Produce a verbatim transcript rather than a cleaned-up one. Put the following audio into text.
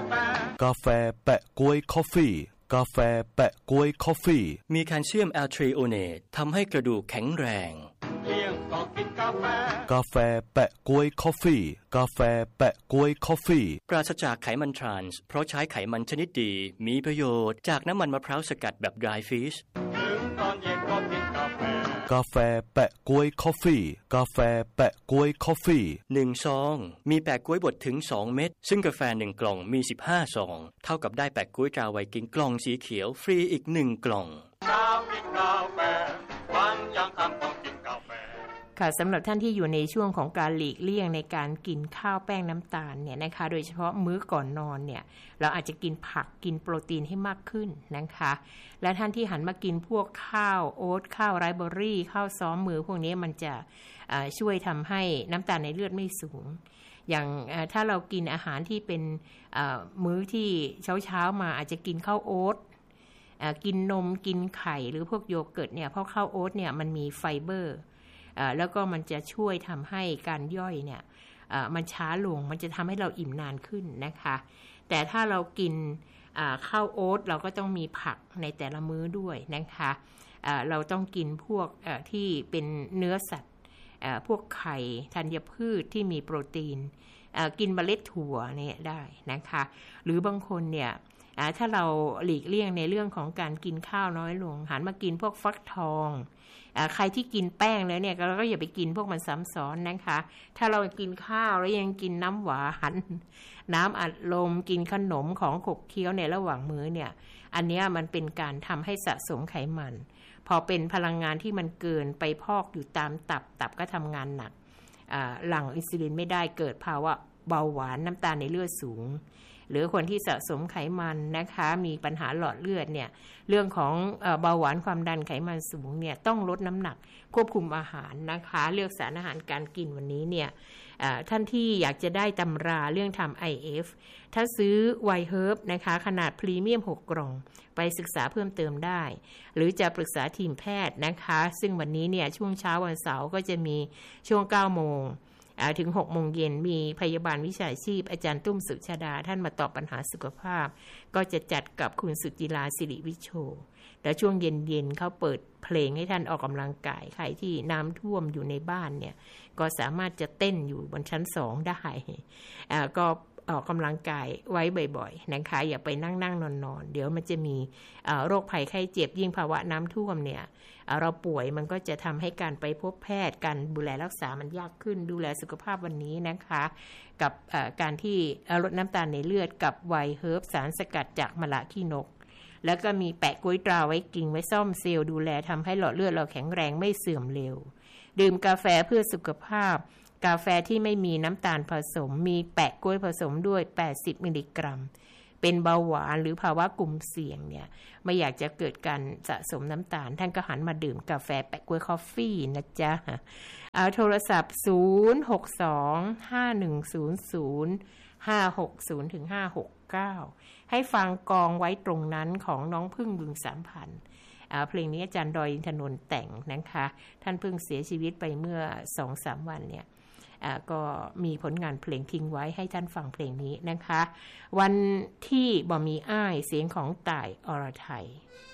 กาแฟแปะก๊วยคอฟฟี่กาแฟแปะก๊วยคอฟฟี่มีแคลเซียมแอลทรีโอเนตทำให้กระดูกแข็งแรงเลี้ยงก็กินกาแฟกาแฟแปะก๊วยคอฟฟี่กาแฟแปะก๊วยคอฟฟี่ปราศจากไขมันทรานส์เพราะใช้ไขมันชนิดดีมีประโยชน์จากน้ำมันมะพร้าวสกัดแบบ dry fish ถึงตอนเย็นก็กินกาแฟกาแฟแปะก๊วยคอฟฟี่กาแฟแปะก๊วยคอฟฟี่หนึ่งซองมีแปะก๊วยบดถึงสองเม็ดซึ่งกาแฟหนึ่งกล่องมีสิบห้าซองเท่ากับได้แปะก๊วยตราไวกิ้งกล่องสีเขียวฟรีอีกหนึ่งกล่องเช้ากินกาแฟวันยังค่ำต้องกินกาแฟค่ะสำหรับท่านที่อยู่ในช่วงของการหลีกเลี่ยงในการกินข้าวแป้งน้ำตาลเนี่ยนะคะโดยเฉพาะมื้อก่อนนอนเนี่ยเราอาจจะกินผักกินโปรตีนให้มากขึ้นนะคะและท่านที่หันมากินพวกข้าวโอ๊ตข้าวไรซ์เบอร์รี่ข้าวซ้อมมือพวกนี้มันจะช่วยทำให้น้ำตาลในเลือดไม่สูงอย่างถ้าเรากินอาหารที่เป็นมื้อที่เช้าๆมาอาจจะกินข้าวโอ๊ตกินนมกินไข่หรือพวกโยเกิร์ตเนี่ยเพราะข้าวโอ๊ตเนี่ยมันมีไฟเบอร์แล้วก็มันจะช่วยทำให้การย่อยเนี่ยมันช้าลงมันจะทำให้เราอิ่มนานขึ้นนะคะแต่ถ้าเรากินข้าวโอ๊ตเราก็ต้องมีผักในแต่ละมื้อด้วยนะคะเราต้องกินพวกที่เป็นเนื้อสัตว์พวกไข่ธัญพืชที่มีโปรตีนกินเมล็ดถั่วเนี่ยได้นะคะหรือบางคนเนี่ยถ้าเราหลีกเลี่ยงในเรื่องของการกินข้าวน้อยลงหันมากินพวกฟักทองใครที่กินแป้งแล้วเนี่ยเราก็อย่าไปกินพวกมันซ้ำซ้อนนะคะถ้าเรากินข้าวแล้วยังกินน้ำหวานน้ำอัดลมกินขนมของขบเคี้ยวในระหว่างมื้อเนี่ยอันนี้มันเป็นการทำให้สะสมไขมันพอเป็นพลังงานที่มันเกินไปพอกอยู่ตามตับตับก็ทำงานหนักหลั่งอินซูลินไม่ได้เกิดภาวะเบาหวานน้ำตาลในเลือดสูงหรือคนที่สะสมไขมันนะคะมีปัญหาหลอดเลือดเนี่ยเรื่องของเบาหวานความดันไขมันสูงเนี่ยต้องลดน้ำหนักควบคุมอาหารนะคะเลือกสารอาหารการกินวันนี้เนี่ยท่านที่อยากจะได้ตำราเรื่องทำ ไอ เอฟ ถ้าซื้อไวเฮิร์บนะคะขนาดพรีเมียมหกกล่องไปศึกษาเพิ่มเติมได้หรือจะปรึกษาทีมแพทย์นะคะซึ่งวันนี้เนี่ยช่วงเช้าวันเสาร์ก็จะมีช่วงเก้าโมงถึงหกโมงเย็นมีพยาบาลวิชาชีพอาจารย์ตุ้มสุชาดาท่านมาตอบปัญหาสุขภาพก็จะจัดกับคุณสุจิราศิริวิโชแล้วช่วงเย็นๆเขาเปิดเพลงให้ท่านออกกำลังกายใครที่น้ำท่วมอยู่ในบ้านเนี่ยก็สามารถจะเต้นอยู่บนชั้นสองได้ก็ออกกำลังกายไว้บ่อยๆนะคะอย่าไปนั่งนั่งนอนนอนเดี๋ยวมันจะมีโรคภัยไข้เจ็บยิ่งภาวะน้ำท่วมเนี่ยเราป่วยมันก็จะทำให้การไปพบแพทย์การดูแลรักษามันยากขึ้นดูแลสุขภาพวันนี้นะคะกับการที่ลดน้ำตาลในเลือดกับไวเฮิร์บสารสกัดจากมะละขี้นกแล้วก็มีแปะก๊วยตราไว้กินไว้ซ่อมเซลล์ดูแลทำให้หลอดเลือดเราแข็งแรงไม่เสื่อมเร็วดื่มกาแฟเพื่อสุขภาพกาแฟที่ไม่มีน้ำตาลผสมมีแปะกล้วยผสมด้วยแปดสิบมิลลิกรัมเป็นเบาหวานหรือภาวะกลุ่มเสี่ยงเนี่ยไม่อยากจะเกิดการสะสมน้ำตาลท่านก็หันมาดื่มกาแฟแปะกล้วยคอฟฟี่นะจ๊ะเอาโทรศัพท์ศูนย์ หก สอง ห้า หนึ่ง ศูนย์ ศูนย์ ห้า หก ศูนย์ ถึง ห้า หก เก้าให้ฟังกองไว้ตรงนั้นของน้องพึ่งบึงสามพันเพลงนี้อาจารย์ดอยอินทนนท์แต่งนะคะท่านเพิ่งเสียชีวิตไปเมื่อ สองสาม วันเนี่ยก็มีผลงานเพลงทิ้งไว้ให้ท่านฟังเพลงนี้นะคะวันที่บ่มีอ้ายเสียงของต่ายอรไทย